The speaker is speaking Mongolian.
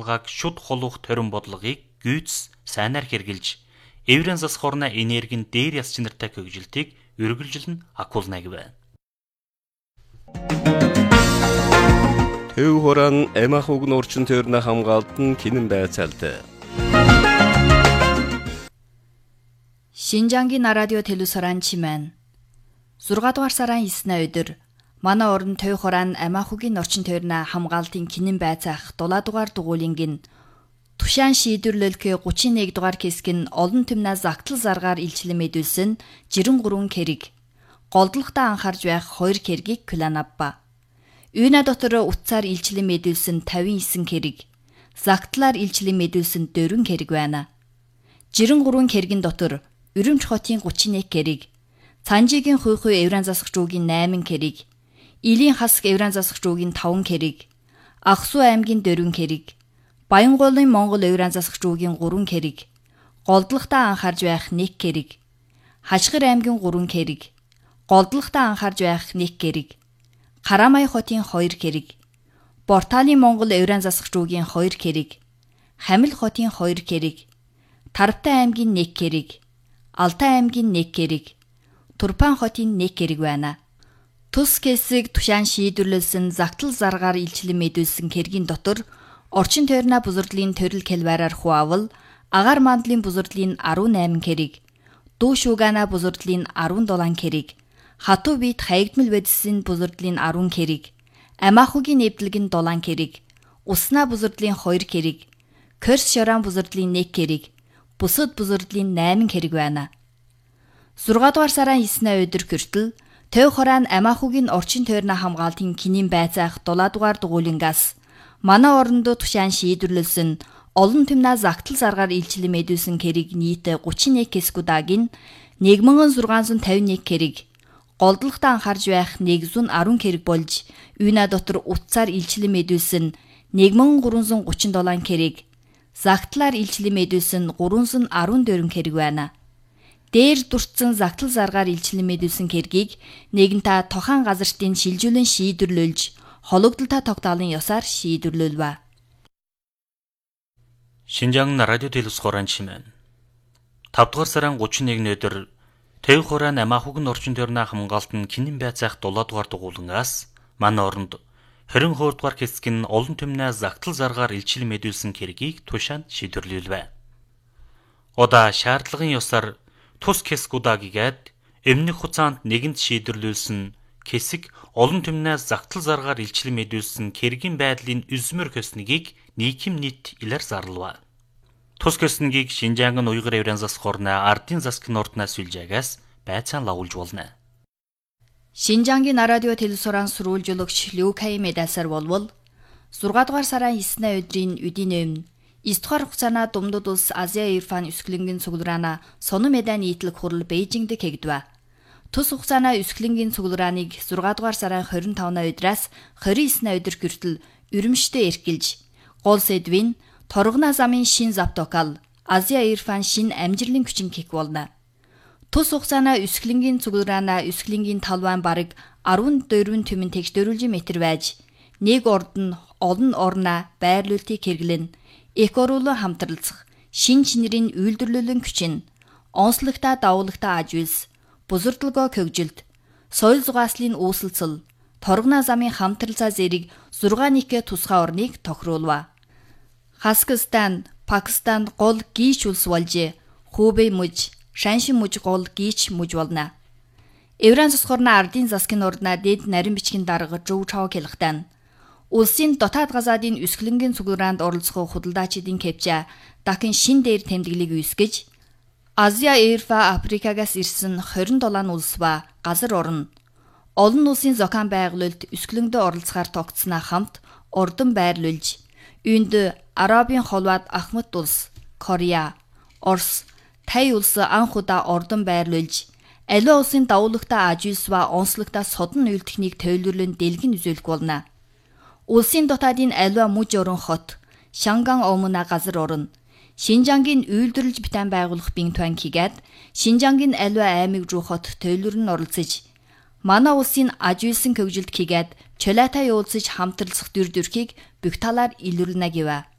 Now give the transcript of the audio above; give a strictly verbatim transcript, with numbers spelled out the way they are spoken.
судалгааг шуд холуух торин бодлогыг гүйц сайнаар хэрглэж, эврэн засах орны энергийн дээр яс чинартай хөгжилтийг үргэлжлэн агуулна гэв. Төв хоран эмахуг нурчин төрнө хамгаалтан кинэн байцаалтай. Шинжангийн радио телевизоран чимэн. зургаан дугаар сарын эсний өдөр манай орон төв хоран эмахугийн нурчин төрнө хамгаалтын кинэн байцаах дулаа дугаар дугуулингийн Тушаан шийдвэрлэлгээ гучин нэг дугаар хэсэг нь олон түмнээ загтал заргаар илчлэн мэдүүлсэн жирэн гурван хэрэг. Голдлоготой анхаарж байх хоёр хэргийг Куланабба. Үйнэ дотор утсаар илчлэн мэдүүлсэн тавин эсэн хэрэг. Загтлаар илчлэн мэдүүлсэн дөрвөн хэрэг байна. Жирэн гурван хэргийн дотор Өрөмч хотын гучин нэг хэрэг, Цанжигийн хуй хуй эврэн засах жуугийн найман хэрэг, Илийн хасаг эврэн засах жуугийн таван хэрэг, Ахсуу аймгийн дөрвөн хэрэг, Баянголын Монгол эврэн засах жуугийн гурван хэрэг, Голдлоготой анхаарж байх нэг хэрэг, Хашгир аймгийн гурван хэрэг, Голдлоготой анхаарж байх нэг хэрэг, Харамай хотын хоёр хэрэг, Борталын Монгол эврэн засах жуугийн хоёр хэрэг, Хамил хотын хоёр хэрэг, Тарвтай аймгийн нэг хэрэг, Алтай аймгийн нэг хэрэг, Турпан хотын нэг хэрэг байна. Тус хэсэг тушаан шийдвэрлсэн загтал заргаар илчлэн мэдүүлсэн хэргийн дотор орчин тойрны бузардлын төрөл хэлбэрээр хуавал, агаар мандлын бузардлын арван найман хэрэг, Дүү шуугана бузардлын арван долоон хэрэг, Хатуу бит хаягдмал бодисын бузардлын арван хэрэг, Амаахугийн нэвдэлгэн долоон хэрэг, Уснаа бузардлын хоёр хэрэг, Корс шорон бузардлын нэг хэрэг, Бусад бузардлын найман хэрэг байна. зургаан дугаар сарын эсний өдөр хүртэл Төв хоран Амаахугийн орчин тойрны хамгаалтын кинэн байцаах дулаа дугаар дугуулингаас манай орондоо тушаан шийдвэрлсэн олон түмнээ загтал заргаар илчлэн мэдүүлсэн хэрэг нийт гучин нэг хэсгүүдэгийн нэг мянган зургаан зуун тавин нэг хэрэг, голдлоготой анхаарж байх нэг зуун арван хэрэг болж, үйнэ дотор утсаар илчлэн мэдүүлсэн нэг мянган гурван зуун гучин долоон хэрэг, загтлаар илчлэн мэдүүлсэн гурван зуун арван дөрвөн хэрэг байна. Дээр дурдсан загтал заргаар илчлэн мэдүүлсэн хэргийг нэгэнтээ тохан газартын шилжүүлэн шийдвэрлүүлж, хологдолтой тогтоолын ёсоор шийдвэрлүүлвэ. Шинжаан радио телевизоран чимэн. тав дугаар сарын гучин нэгний өдөр Төв хоран Амаахугийн орчин тойрны хамгаалтын кинэн байцаах дулаа дугаар дугуулангаас манай оронд хорин хоёр дугаар хэсэг нь олон түмнээ загтал заргаар илчлэн мэдүүлсэн хэргийг тушаанд шийдвэрлүүлвэ. Удаа шаардлагын ёсоор тус хэсгүүдэгээд өмнөх хугацаанд нэгэнт шийдвэрлүүлсэн хэсэг олон түмнээ загтал заргаар илчлэн мэдүүлсэн хэргийн байдлын үзмөр хөснийг нийгэм нийт илэр зарлав. Тус хөснийг Шинжаангийн уйгар эврэн засах орны ардын засгийн орднаас сүлжээгээс байцаан лагуулж болно. Шинжаангийн радио телевизоран сурвалжуулагч Люкай Медасар болвол зургаан дугаар сарын эсний өдрийн үдийн өмнө эс дугаар хугацаана Думдуд улс Азия Ирфан өсгөлөнгийн цуглараана сонон медиа нийтлэг хурал Бээжингд хийгдэв. Тус хугацаана өсгөлөнгийн цугларааныг зургаан дугаар сарын хорин тавны өдрөөс хорин эсний өдөр хүртэл Үрэмжтэй эрхэлж, гол сэдвийн Торгона замын шин завтокал Азия Ирфан шин амжилтын хүчин кик болно. Тус хугацаана өсгөлөнгийн цуглараана өсгөлөнгийн талбайн бараг арван дөрвөн түмэн тэгш дөрвөлжин метр байж, нэг орд нь олон орноо байрлуултыг хэрэглэн экоруулан хамтралцах, шин чинэрийн үйлдвэрлэлийн хүчин, онцлогтой давуулагтай аж үйлс, бузардлагоо хөгжилт, соёл зугааслын үүсэлцэл, Торгона замын хамтралцаа зэрэг зургаан нэгэ тусгай орныг тохируулва. Казахстан, Пакистан гол гийч улс болж, Хубэй мужи, Шаншин мужи гол гийч мужи болно. Эврэн засах орны ардын засгийн ордноо дэд нарийн бичгийн дарга Жуу Чао хэлэхдээ улсын дотоод газаадын өсгөлөнгийн цуглараанд оролцох худалдаачдын кэвча дахин шин дээр тэмдэглийг үүсгэж, Азия Ирфа Африкагаас ирсэн хорин долоон улс ба газар орно олон улсын зохион байгуулалт өсгөлөндөө оролцохоор тогтсноо хамт ордон байрлуулж, үүнд Арабын холбоод Ахмад улс, Корея, Орос, Тай улс анх удаа ордон байрлуулж, аливаа улсын давуулагтай аж үйлс ба онцлогтой содон үйлдвэрийг төлөвлөрөн дэлгэн үзүүлэх болно. Улсын дотоодын аливаа мужи орон хот, Шанган Омуна газар орно. Шинжаангийн үйлдвэрлэж битэн байгуулах Бинтуан хийгээд Шинжаангийн аливаа аймаг руу хот төлөвлөрөн оролцож, манай улсын аж үйлсэн хөгжилд хийгээд Чолатай уулзаж хамтралцах дүр төрхийг бүх талаар илрүүлнэ гэв.